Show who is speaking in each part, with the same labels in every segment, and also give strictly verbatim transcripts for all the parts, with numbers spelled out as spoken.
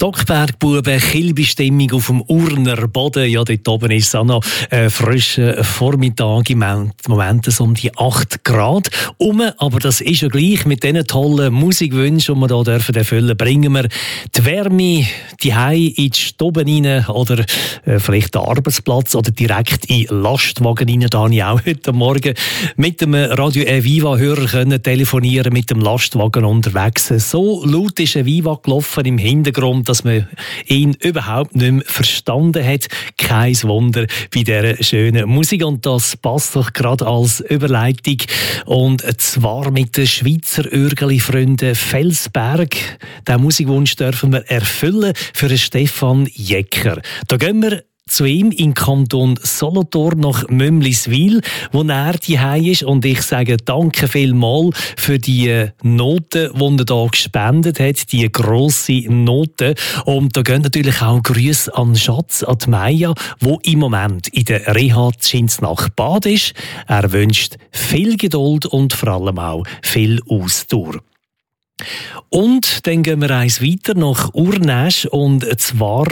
Speaker 1: Stockbergbuben, Kilby-Stimmung auf dem Urner Boden. Ja, dort oben ist es auch noch äh, frischer Vormittag. Im Moment so um die acht Grad um. Aber das ist ja gleich mit diesen tollen Musikwünschen, die wir hier dürfen erfüllen, bringen wir die Wärme die Hause in die Stube rein oder äh, vielleicht den Arbeitsplatz oder direkt in den Lastwagen rein. Da habe ich auch heute Morgen mit dem Radio Viva-Hörer können telefonieren, mit dem Lastwagen unterwegs. So laut ist ein Viva gelaufen im Hintergrund, dass man ihn überhaupt nicht mehr verstanden hat. Kein Wunder bei dieser schönen Musik. Und das passt doch gerade als Überleitung. Und zwar mit den Schweizer Örgeli-Freunden Felsberg. Den Musikwunsch dürfen wir erfüllen für den Stefan Jecker. Da gehen wir zu ihm in Kanton Solothurn nach Mömliswil, wo er daheim ist. Und ich sage danke vielmals für die Noten, die er hier gespendet hat, die grosse Noten. Und da gehen natürlich auch Grüße an Schatz, an die Maya, die im Moment in der Reha nach Bad ist. Er wünscht viel Geduld und vor allem auch viel Ausdauer. Und dann gehen wir eins weiter nach Urnäsch, und zwar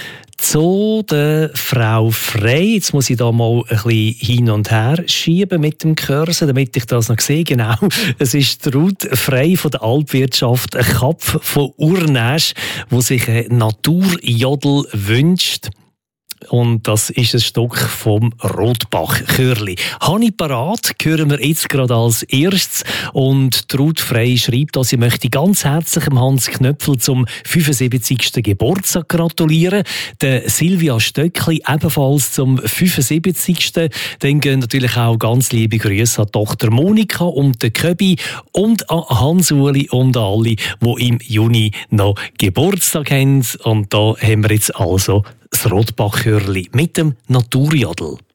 Speaker 1: zu der Frau Frey. Jetzt muss ich da mal ein bisschen hin und her schieben mit dem Cursor, damit ich das noch sehe. Genau, es ist Ruth Frey von der Alpwirtschaft Kapf von Urnäsch, die sich ein Naturjodel wünscht. Und das ist ein Stück vom Rotbach-Chörli. Habe ich parat, hören wir jetzt gerade als erstes. Und Ruth Frey schreibt, dass sie möchte ganz herzlich dem Hans Knöpfel zum fünfundsiebzigsten Geburtstag gratulieren. Der Silvia Stöckli ebenfalls zum fünfundsiebzigsten Dann gehen natürlich auch ganz liebe Grüße an die Tochter Monika und den Köbi und an Hans-Uli und an alle, die im Juni noch Geburtstag haben. Und da haben wir jetzt also das Rotbach-Chörli mit dem Naturjodel.